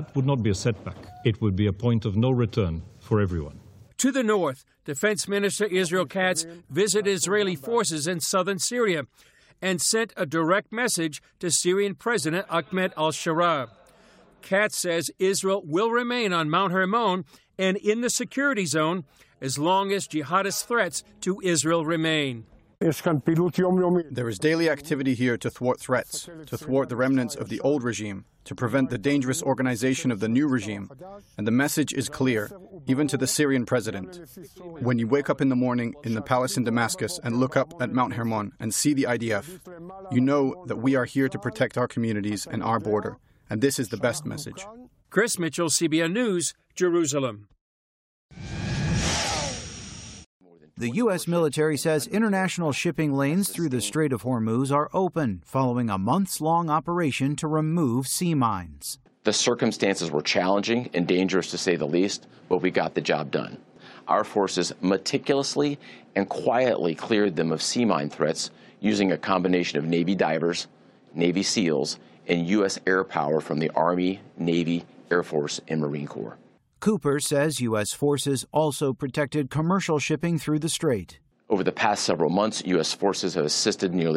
It would not be a setback. It would be a point of no return for everyone. To the north, Defense Minister Israel Katz visited Israeli forces in southern Syria and sent a direct message to Syrian President Ahmed al-Sharaa. Katz says Israel will remain on Mount Hermon and in the security zone as long as jihadist threats to Israel remain. There is daily activity here to thwart threats, to thwart the remnants of the old regime, to prevent the dangerous organization of the new regime. And the message is clear, even to the Syrian president. When you wake up in the morning in the palace in Damascus and look up at Mount Hermon and see the IDF, you know that we are here to protect our communities and our border. And this is the best message. Chris Mitchell, CBN News, Jerusalem. The U.S. military says international shipping lanes through the Strait of Hormuz are open following a months-long operation to remove sea mines. The circumstances were challenging and dangerous to say the least, but we got the job done. Our forces meticulously and quietly cleared them of sea mine threats using a combination of Navy divers, Navy SEALs, and U.S. air power from the Army, Navy, Air Force, and Marine Corps. Cooper says U.S. forces also protected commercial shipping through the strait. Over the past several months, U.S. forces have assisted nearly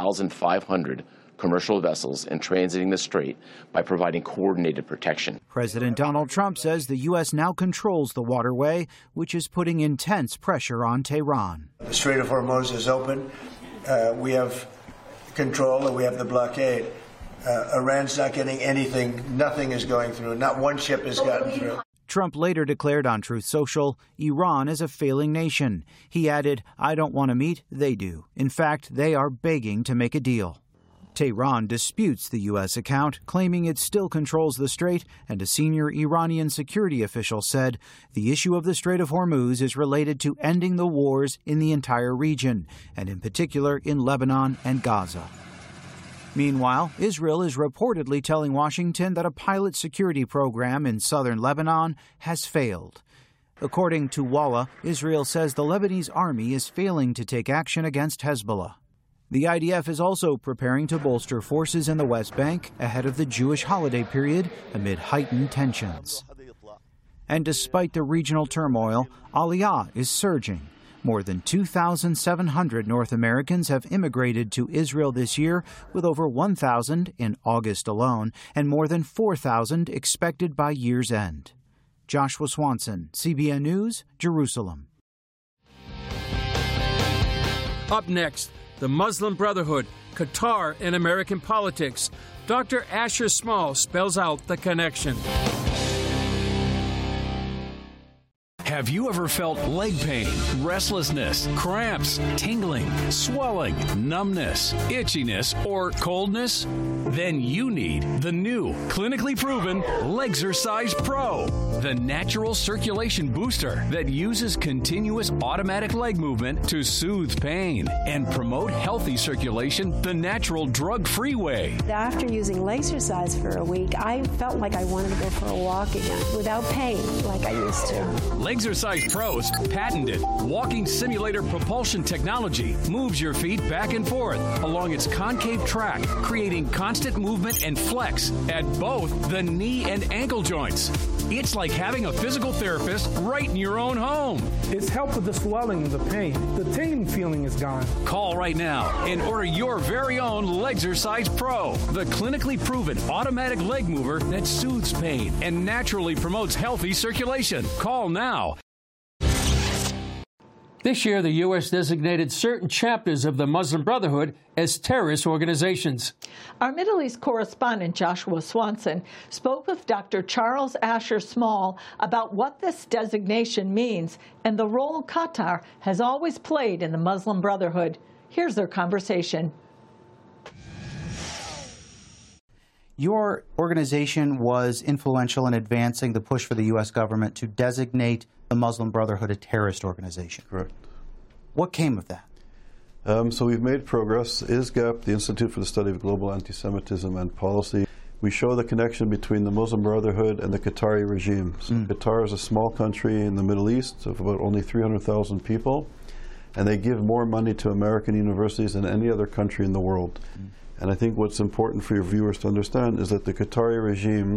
1,500 commercial vessels in transiting the strait by providing coordinated protection. President Donald Trump says the U.S. now controls the waterway, which is putting intense pressure on Tehran. The Strait of Hormuz is open. We have control and we have the blockade. Iran's not getting anything. Nothing is going through. Not one ship has gotten through. Trump later declared on Truth Social, Iran is a failing nation. He added, I don't want to meet, they do. In fact, they are begging to make a deal. Tehran disputes the U.S. account, claiming it still controls the strait, and a senior Iranian security official said the issue of the Strait of Hormuz is related to ending the wars in the entire region, and in particular in Lebanon and Gaza. Meanwhile, Israel is reportedly telling Washington that a pilot security program in southern Lebanon has failed. According to Walla, Israel says the Lebanese army is failing to take action against Hezbollah. The IDF is also preparing to bolster forces in the West Bank ahead of the Jewish holiday period amid heightened tensions. And despite the regional turmoil, Aliyah is surging. More than 2,700 North Americans have immigrated to Israel this year, with over 1,000 in August alone, and more than 4,000 expected by year's end. Joshua Swanson, CBN News, Jerusalem. Up next, the Muslim Brotherhood, Qatar, and American politics. Dr. Asher Small spells out the connection. Have you ever felt leg pain, restlessness, cramps, tingling, swelling, numbness, itchiness, or coldness? Then you need the new, clinically proven Legzercise Pro, the natural circulation booster that uses continuous automatic leg movement to soothe pain and promote healthy circulation the natural drug-free way. After using Legzercise for a week, I felt like I wanted to go for a walk again without pain like I used to. Legzercise Pro's patented walking simulator propulsion technology moves your feet back and forth along its concave track, creating constant movement and flex at both the knee and ankle joints. It's like having a physical therapist right in your own home. It's helped with the swelling and the pain. The tingling feeling is gone. Call right now and order your very own Legzercise Pro, the clinically proven automatic leg mover that soothes pain and naturally promotes healthy circulation. Call now. This year, the U.S. designated certain chapters of the Muslim Brotherhood as terrorist organizations. Our Middle East correspondent, Joshua Swanson, spoke with Dr. Charles Asher Small about what this designation means and the role Qatar has always played in the Muslim Brotherhood. Here's their conversation. Your organization was influential in advancing the push for the U.S. government to designate the Muslim Brotherhood a terrorist organization. Correct. What came of that? So we've made progress. ISGAP, the Institute for the Study of Global Anti-Semitism and Policy, we show the connection between the Muslim Brotherhood and the Qatari regime. So Qatar is a small country in the Middle East of about only 300,000 people, and they give more money to American universities than any other country in the world. And I think what's important for your viewers to understand is that the Qatari regime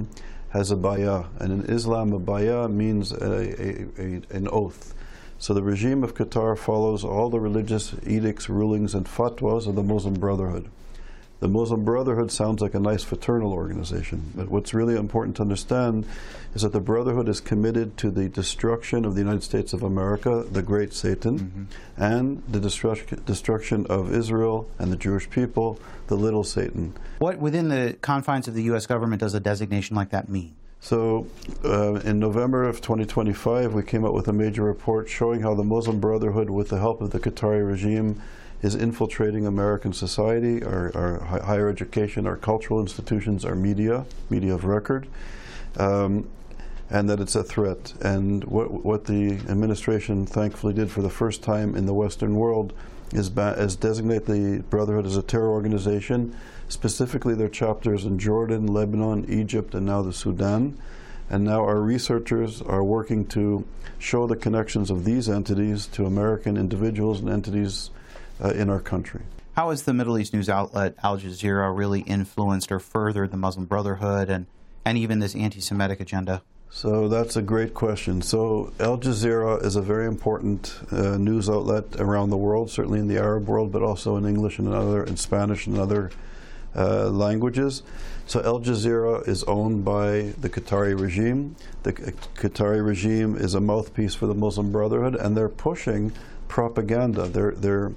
has a bayah, and in Islam, a bayah means an oath. So the regime of Qatar follows all the religious edicts, rulings, and fatwas of the Muslim Brotherhood. The Muslim Brotherhood sounds like a nice fraternal organization, but what's really important to understand is that the Brotherhood is committed to the destruction of the United States of America, the great Satan, and the destruction of Israel and the Jewish people, the little Satan. What within the confines of the U.S. government does a designation like that mean? So in November of 2025, we came out with a major report showing how the Muslim Brotherhood, with the help of the Qatari regime, is infiltrating American society, our higher education, our cultural institutions, our media of record, and that it's a threat. And what the administration thankfully did for the first time in the Western world is designate the Brotherhood as a terror organization, specifically their chapters in Jordan, Lebanon, Egypt, and now the Sudan. And now our researchers are working to show the connections of these entities to American individuals and entities in our country. How has the Middle East news outlet Al Jazeera really influenced or furthered the Muslim Brotherhood and even this anti-Semitic agenda? So that's a great question. So Al Jazeera is a very important news outlet around the world, certainly in the Arab world, but also in English and in Spanish and other languages. So Al Jazeera is owned by the Qatari regime. The Qatari regime is a mouthpiece for the Muslim Brotherhood, and they're pushing propaganda. They're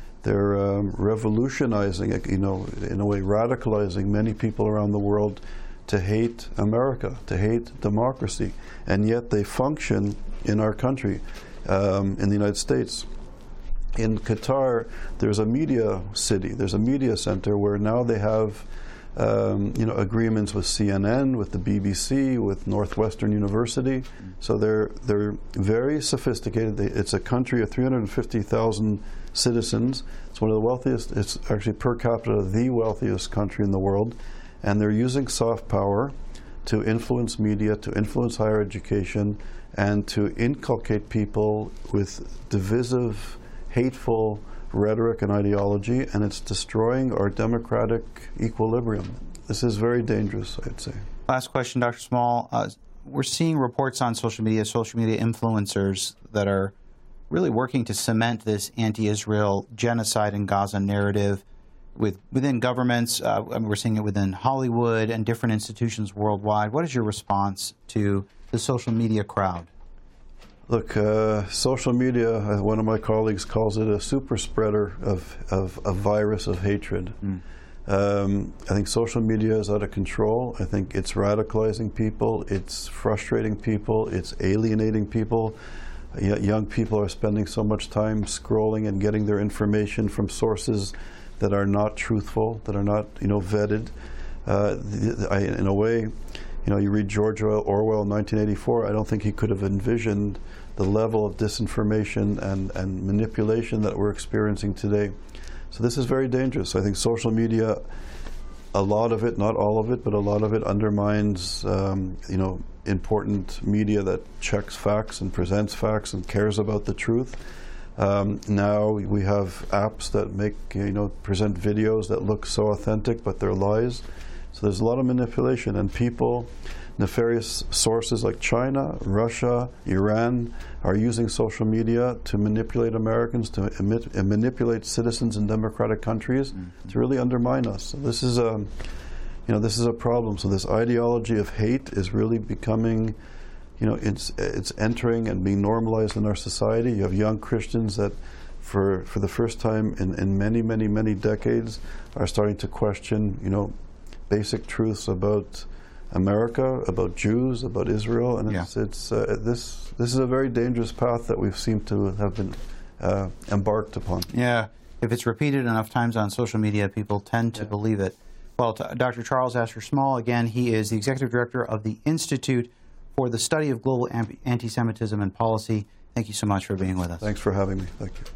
revolutionizing, in a way, radicalizing many people around the world to hate America, to hate democracy, and yet they function in our country, in the United States. In Qatar, there's a media city, there's a media center where now they have agreements with CNN, with the BBC, with Northwestern University. So they're very sophisticated. It's a country of 350,000 citizens. It's one of the wealthiest. It's actually per capita the wealthiest country in the world, and they're using soft power to influence media, to influence higher education, and to inculcate people with divisive, hateful rhetoric and ideology, and it's destroying our democratic equilibrium. This is very dangerous, I'd say. Last question, Dr. Small. We're seeing reports on social media influencers that are really working to cement this anti-Israel genocide in Gaza narrative within governments. We're seeing it within Hollywood and different institutions worldwide. What is your response to the social media crowd? Look, social media, one of my colleagues calls it a super spreader of a virus of hatred. I think social media is out of control. I think it's radicalizing people, it's frustrating people, it's alienating people. Young people are spending so much time scrolling and getting their information from sources that are not truthful, that are not, vetted. In a way, you read George Orwell, 1984, I don't think he could have envisioned the level of disinformation and manipulation that we're experiencing today. So this is very dangerous. I think social media, a lot of it, not all of it, but a lot of it undermines, important media that checks facts and presents facts and cares about the truth. Now we have apps that present videos that look so authentic, but they're lies. So there's a lot of manipulation, and people, nefarious sources like China, Russia, Iran, are using social media to manipulate Americans, to manipulate citizens in democratic countries, to really undermine us. So this is a problem. So this ideology of hate is really becoming, it's entering and being normalized in our society. You have young Christians that, for the first time in many, many, many decades, are starting to question, basic truths about America, about Jews, about Israel, and this is a very dangerous path that we've seemed to have been embarked upon. Yeah, if it's repeated enough times on social media, people tend to believe it. Well, Dr. Charles Asher Small, again, he is the Executive Director of the Institute for the Study of Global Anti-Semitism and Policy. Thank you so much for being with us. Thanks for having me. Thank you.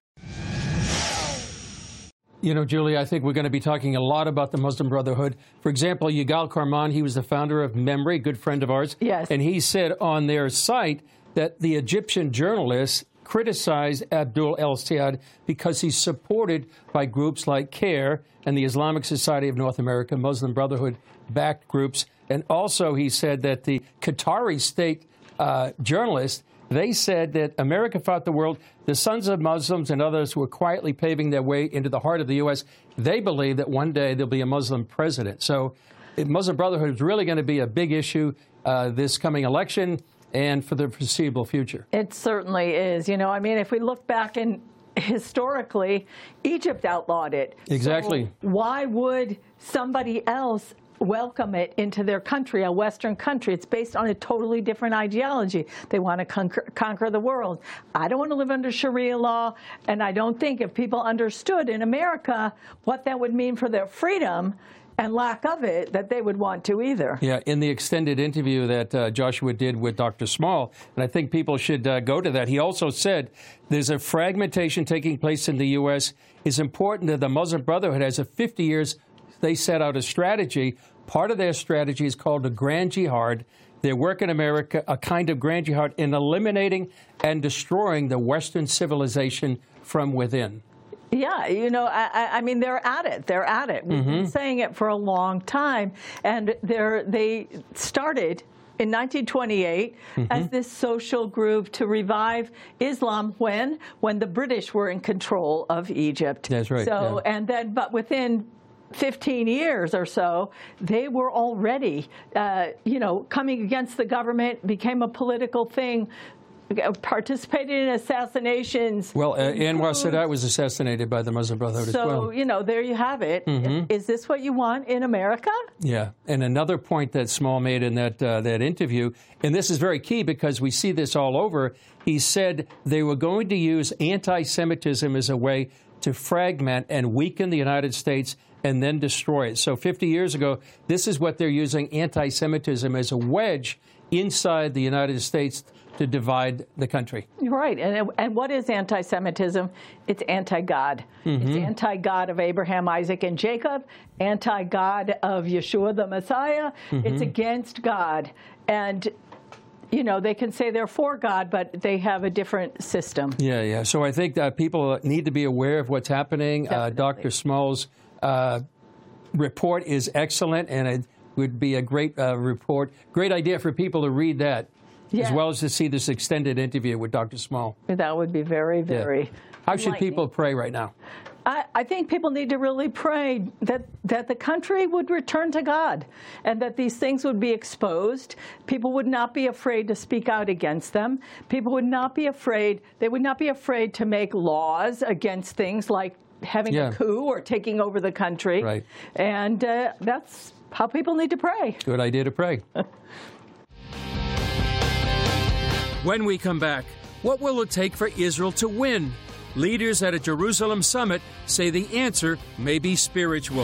Julie, I think we're going to be talking a lot about the Muslim Brotherhood. For example, Yigal Karman, he was the founder of MEMRI, a good friend of ours. Yes. And he said on their site that the Egyptian journalists criticized Abdul El-Sayed because he's supported by groups like CARE and the Islamic Society of North America, Muslim Brotherhood-backed groups, And also he said that the Qatari state journalists, they said that America fought the world. The Sons of Muslims and others who were quietly paving their way into the heart of the U.S., they believe that one day there'll be a Muslim president. So Muslim Brotherhood is really going to be a big issue this coming election and for the foreseeable future. It certainly is. You know, I mean, if we look back in historically, Egypt outlawed it. Exactly. So why would somebody else welcome it into their country, a Western country? It's based on a totally different ideology. They want to conquer the world. I don't want to live under Sharia law, and I don't think if people understood in America what that would mean for their freedom and lack of it, that they would want to either. Yeah, in the extended interview that Joshua did with Dr. Small, and I think people should go to that, he also said there's a fragmentation taking place in the U.S. It's important that the Muslim Brotherhood has 50 years. They set out a strategy. Part of their strategy is called the Grand Jihad. Their work in America, a kind of Grand Jihad in eliminating and destroying the Western civilization from within. Yeah, you know, I mean, they're at it. They're at it. We've been saying it for a long time. And they started in 1928 as this social group to revive Islam when the British were in control of Egypt. That's right. So, yeah. and then, but within 15 years or so, they were already, you know, coming against the government, became a political thing, participated in assassinations. Well, Anwar Sadat was assassinated by the Muslim Brotherhood as well. So, you know, there you have it. Is this what you want in America? Yeah. And another point that Small made in that interview, and this is very key because we see this all over, he said they were going to use anti-Semitism as a way to fragment and weaken the United States and then destroy it. So 50 years ago, this is what they're using, anti-Semitism, as a wedge inside the United States to divide the country. Right. And what is anti-Semitism? It's anti-God. It's anti-God of Abraham, Isaac, and Jacob, anti-God of Yeshua the Messiah. It's against God. And, you know, they can say they're for God, but they have a different system. Yeah, yeah. So I think that people need to be aware of what's happening. Dr. Small's report is excellent, and it would be a great report. Great idea for people to read that. As well as to see this extended interview with Dr. Small. That would be very, very How should people pray right now? I think people need to really pray that the country would return to God and that these things would be exposed. People would not be afraid to speak out against them. People would not be afraid. They would not be afraid to make laws against things like having a coup or taking over the country. Right. And that's how people need to pray. Good idea to pray. When we come back, what will it take for Israel to win? Leaders at a Jerusalem summit say the answer may be spiritual.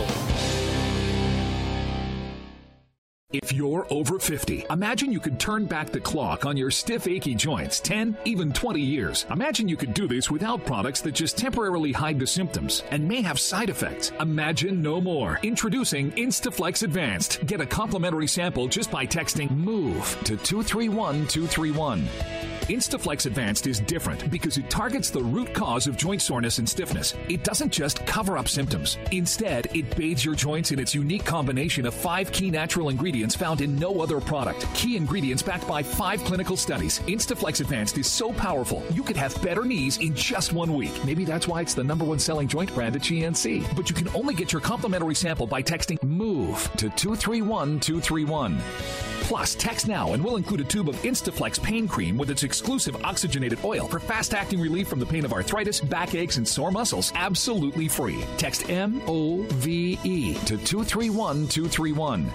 If you're over 50, imagine you could turn back the clock on your stiff, achy joints 10, even 20 years. Imagine you could do this without products that just temporarily hide the symptoms and may have side effects. Imagine no more. Introducing Instaflex Advanced. Get a complimentary sample just by texting MOVE to 231231. Instaflex Advanced is different because it targets the root cause of joint soreness and stiffness. It doesn't just cover up symptoms. Instead, it bathes your joints in its unique combination of 5 key natural ingredients found in no other product. Key ingredients backed by 5 clinical studies. Instaflex Advanced is so powerful, you could have better knees in just 1 week. Maybe that's why it's the #1 selling joint brand at GNC. But you can only get your complimentary sample by texting MOVE to 231231. Plus, text now and we'll include a tube of Instaflex Pain Cream with its exclusive oxygenated oil for fast-acting relief from the pain of arthritis, backaches, and sore muscles. Absolutely free. Text MOVE to 231231.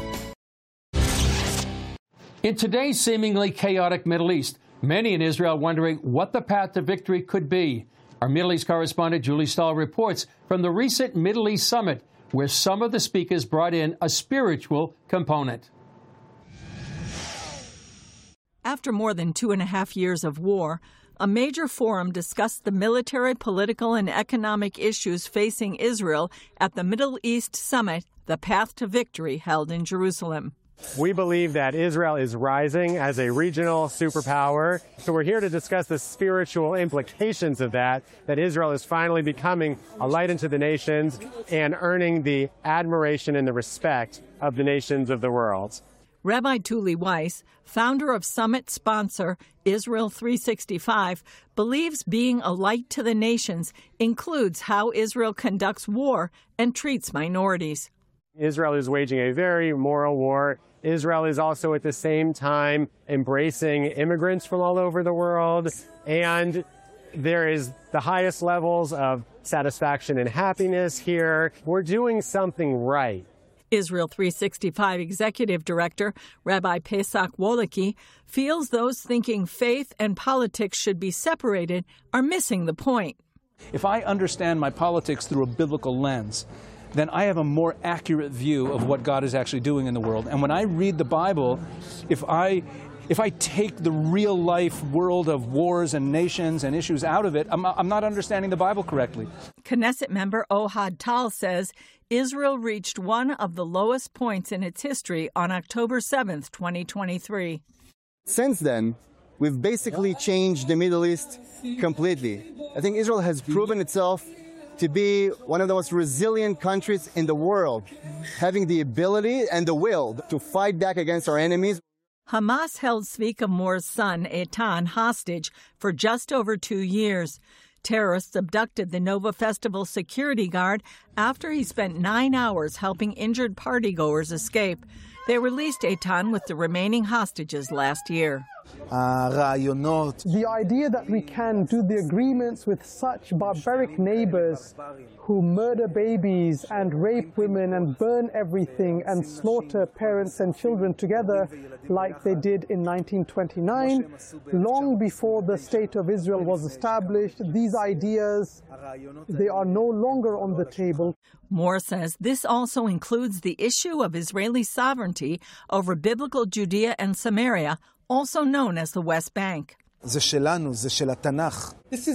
In today's seemingly chaotic Middle East, many in Israel are wondering what the path to victory could be. Our Middle East correspondent Julie Stahl reports from the recent Middle East summit, where some of the speakers brought in a spiritual component. After more than 2.5 years of war, a major forum discussed the military, political, and economic issues facing Israel at the Middle East Summit, The Path to Victory, held in Jerusalem. We believe that Israel is rising as a regional superpower. So we're here to discuss the spiritual implications of that Israel is finally becoming a light unto the nations and earning the admiration and the respect of the nations of the world. Rabbi Tuli Weiss, founder of summit sponsor Israel 365, believes being a light to the nations includes how Israel conducts war and treats minorities. Israel is waging a very moral war. Israel is also at the same time embracing immigrants from all over the world, and there is the highest levels of satisfaction and happiness here. We're doing something right. Israel 365 Executive Director Rabbi Pesach Wolicky feels those thinking faith and politics should be separated are missing the point. If I understand my politics through a biblical lens, then I have a more accurate view of what God is actually doing in the world. And when I read the Bible, if I take the real life world of wars and nations and issues out of it, I'm not understanding the Bible correctly. Knesset member Ohad Tal says Israel reached one of the lowest points in its history on October 7th, 2023. Since then, we've basically changed the Middle East completely. I think Israel has proven itself to be one of the most resilient countries in the world, having the ability and the will to fight back against our enemies. Hamas held Zvika Moor's son, Eitan, hostage for just over 2 years. Terrorists abducted the Nova Festival security guard after he spent 9 hours helping injured partygoers escape. They released Eitan with the remaining hostages last year. The idea that we can do the agreements with such barbaric neighbors who murder babies and rape women and burn everything and slaughter parents and children together like they did in 1929, long before the State of Israel was established, these ideas, they are no longer on the table. Moore says this also includes the issue of Israeli sovereignty over biblical Judea and Samaria, also known as the West Bank. This is ours.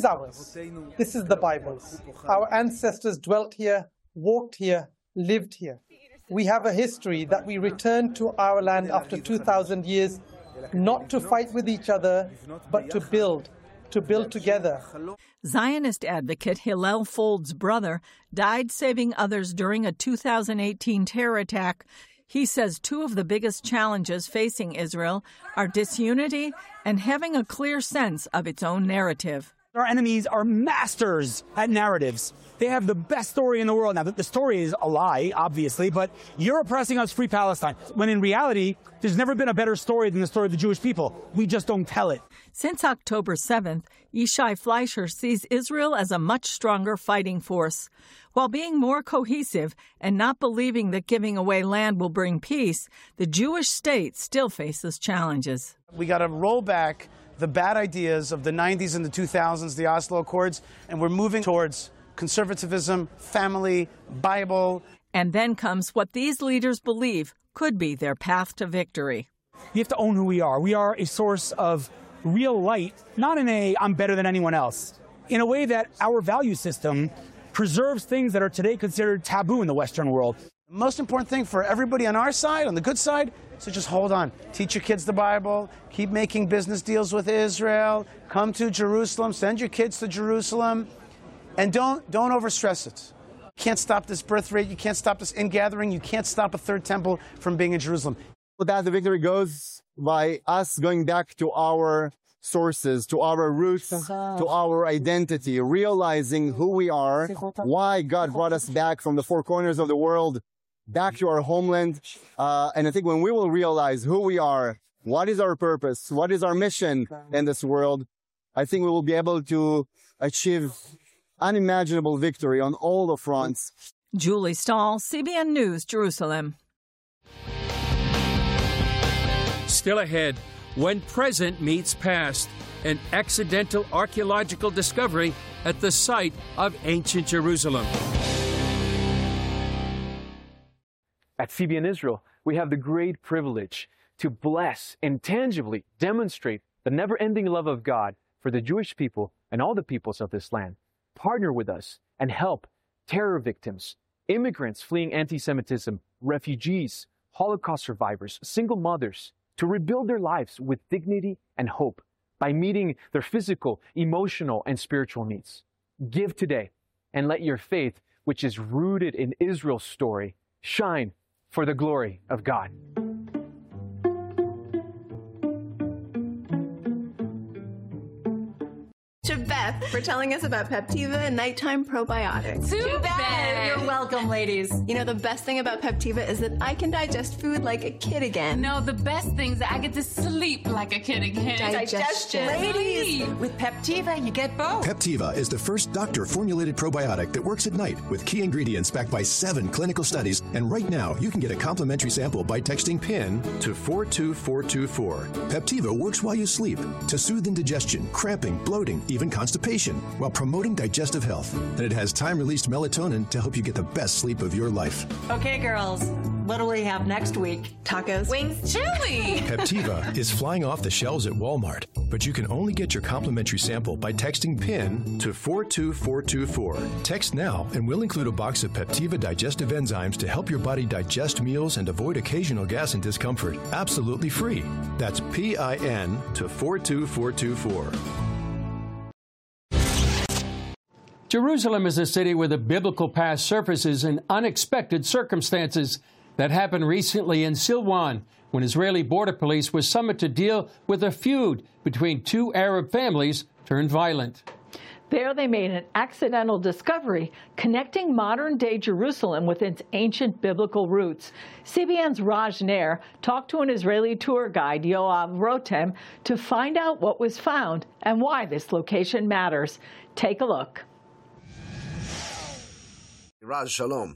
This is the Bible. Our ancestors dwelt here, walked here, lived here. We have a history that we returned to our land after 2,000 years, not to fight with each other, but to build together. Zionist advocate Hillel Fold's brother died saving others during a 2018 terror attack. He says two of the biggest challenges facing Israel are disunity and having a clear sense of its own narrative. Our enemies are masters at narratives. They have the best story in the world. Now, the story is a lie, obviously, but you're oppressing us, free Palestine, when in reality, there's never been a better story than the story of the Jewish people. We just don't tell it. Since October 7th, Yishai Fleischer sees Israel as a much stronger fighting force. While being more cohesive and not believing that giving away land will bring peace, the Jewish state still faces challenges. We got to roll back the bad ideas of the 90s and the 2000s, the Oslo Accords, and we're moving towards conservatism, family, Bible. And then comes what these leaders believe could be their path to victory. We have to own who we are. We are a source of real light, not in a I'm better than anyone else, in a way that our value system preserves things that are today considered taboo in the Western world. The most important thing for everybody on our side, on the good side, so just hold on. Teach your kids the Bible. Keep making business deals with Israel. Come to Jerusalem. Send your kids to Jerusalem. And don't overstress it. You can't stop this birth rate. You can't stop this ingathering. You can't stop a third temple from being in Jerusalem. That the victory goes by us going back to our sources, to our roots, to our identity, realizing who we are, why God brought us back from the four corners of the world, back to our homeland. And I think when we will realize who we are, what is our purpose, what is our mission in this world, I think we will be able to achieve unimaginable victory on all the fronts. Julie Stahl, CBN News, Jerusalem. Still ahead, when present meets past, an accidental archaeological discovery at the site of ancient Jerusalem. At CBN Israel, we have the great privilege to bless and tangibly demonstrate the never-ending love of God for the Jewish people and all the peoples of this land. Partner with us and help terror victims, immigrants fleeing anti-Semitism, refugees, Holocaust survivors, single mothers, to rebuild their lives with dignity and hope by meeting their physical, emotional, and spiritual needs. Give today and let your faith, which is rooted in Israel's story, shine for the glory of God. To Beth for telling us about Peptiva and nighttime probiotics. To Beth! You're welcome, ladies. You know, the best thing about Peptiva is that I can digest food like a kid again. No, the best thing is that I get to sleep like a kid again. Digestion. Ladies! With Peptiva, you get both. Peptiva is the first doctor-formulated probiotic that works at night with key ingredients backed by 7 clinical studies. And right now, you can get a complimentary sample by texting PIN to 42424. Peptiva works while you sleep to soothe indigestion, cramping, bloating, even constipation, while promoting digestive health. And it has time-released melatonin to help you get the best sleep of your life. Okay, girls, what do we have next week? Tacos. Wings. Chili. Peptiva is flying off the shelves at Walmart, but you can only get your complimentary sample by texting PIN to 42424. Text now, and we'll include a box of Peptiva digestive enzymes to help your body digest meals and avoid occasional gas and discomfort. Absolutely free. That's PIN to 42424. Jerusalem is a city where the biblical past surfaces in unexpected circumstances. That happened recently in Silwan, when Israeli border police were summoned to deal with a feud between 2 Arab families turned violent. There they made an accidental discovery connecting modern-day Jerusalem with its ancient biblical roots. CBN's Raj Nair talked to an Israeli tour guide, Yoav Rotem, to find out what was found and why this location matters. Take a look. Raj, shalom.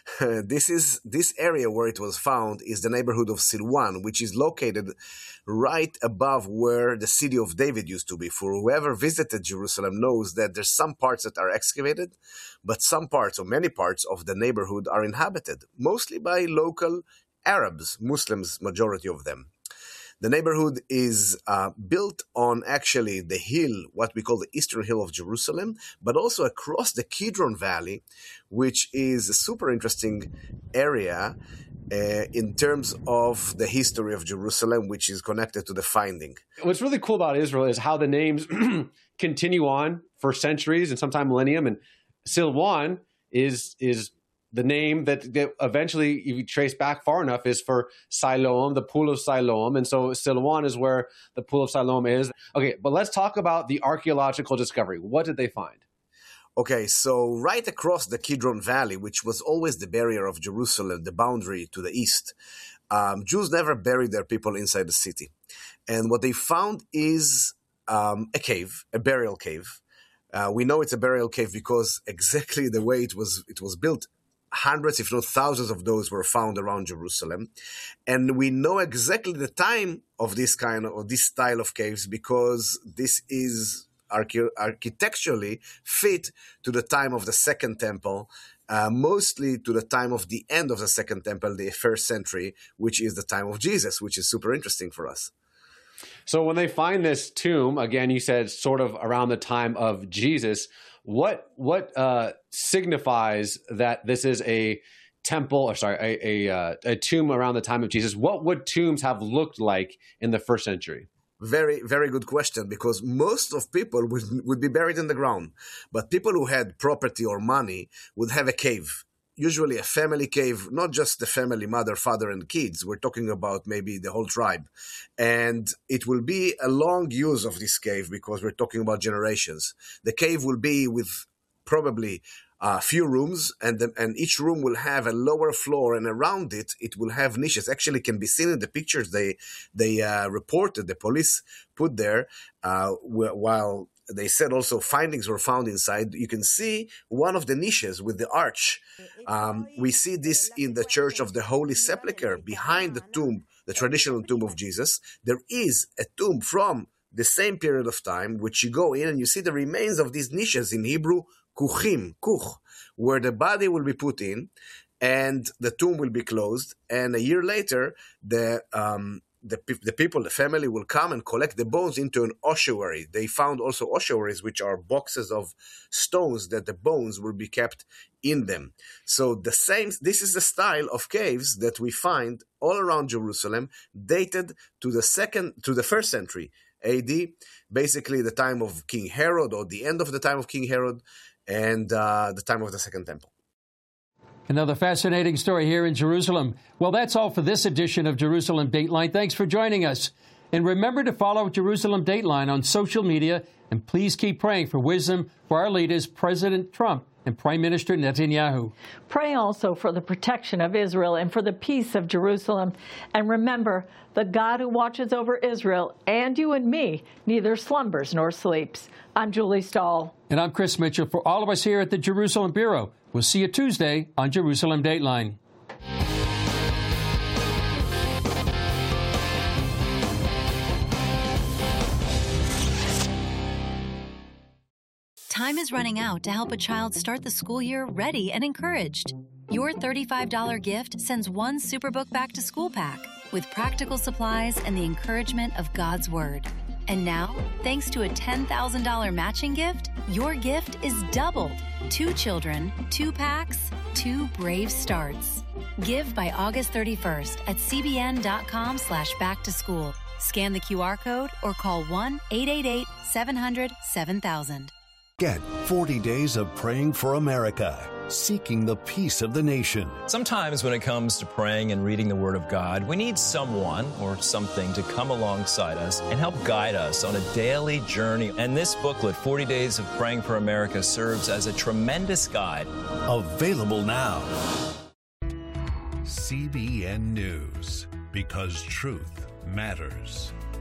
This area where it was found is the neighborhood of Silwan, which is located right above where the city of David used to be. For whoever visited Jerusalem knows that there's some parts that are excavated, but some parts or many parts of the neighborhood are inhabited, mostly by local Arabs, Muslims, majority of them. The neighborhood is built on actually the hill, what we call the Eastern Hill of Jerusalem, but also across the Kidron Valley, which is a super interesting area in terms of the history of Jerusalem, which is connected to the finding. What's really cool about Israel is how the names continue on for centuries and sometimes millennium. And Silwan is the name that eventually, if you trace back far enough, is for Siloam, the pool of Siloam. And so Silwan is where the pool of Siloam is. Okay, but let's talk about the archaeological discovery. What did they find? Okay, so right across the Kidron Valley, which was always the barrier of Jerusalem, the boundary to the east, Jews never buried their people inside the city. And what they found is a cave, a burial cave. We know it's a burial cave because exactly the way it was built, hundreds, if not thousands of those were found around Jerusalem. And we know exactly the time of this style of caves because this is architecturally fit to the time of the Second Temple, mostly to the time of the end of the Second Temple, the 1st century, which is the time of Jesus, which is super interesting for us. So when they find this tomb, again, you said sort of around the time of Jesus, what signifies that this is a temple, or sorry, a tomb around the time of Jesus? What would tombs have looked like in the 1st century? Very, very good question, because most of people would be buried in the ground. But people who had property or money would have a cave, usually a family cave, not just the family, mother, father, and kids. We're talking about maybe the whole tribe. And it will be a long use of this cave because we're talking about generations. The cave will be with probably a few rooms, and each room will have a lower floor, and around it will have niches. Actually, can be seen in the pictures they reported, the police put there, while they said also findings were found inside. You can see one of the niches with the arch. We see this in the Church of the Holy Sepulchre, behind the tomb, the traditional tomb of Jesus. There is a tomb from the same period of time, which you go in and you see the remains of these niches, in Hebrew, kuchim, kuch, where the body will be put in and the tomb will be closed. And a year later, the the people, the family will come and collect the bones into an ossuary. They found also ossuaries, which are boxes of stones that the bones will be kept in them. So this is the style of caves that we find all around Jerusalem, dated to the 1st century AD, basically the time of King Herod, or the end of the time of King Herod, and the time of the Second Temple. Another fascinating story here in Jerusalem. Well, that's all for this edition of Jerusalem Dateline. Thanks for joining us. And remember to follow Jerusalem Dateline on social media. And please keep praying for wisdom for our leaders, President Trump and Prime Minister Netanyahu. Pray also for the protection of Israel and for the peace of Jerusalem. And remember, the God who watches over Israel and you and me neither slumbers nor sleeps. I'm Julie Stahl. And I'm Chris Mitchell. For all of us here at the Jerusalem Bureau, we'll see you Tuesday on Jerusalem Dateline. Time is running out to help a child start the school year ready and encouraged. Your $35 gift sends one Superbook Back to School pack with practical supplies and the encouragement of God's Word. And now, thanks to a $10,000 matching gift, your gift is doubled. 2 children, 2 packs, 2 brave starts. Give by August 31st at cbn.com/backtoschool. Scan the QR code or call 1-888-700-7000. Get 40 days of praying for America, seeking the peace of the nation. Sometimes when it comes to praying and reading the Word of God, we need someone or something to come alongside us and help guide us on a daily journey. And this booklet, 40 Days of Praying for America, serves as a tremendous guide. Available now. CBN News, because truth matters.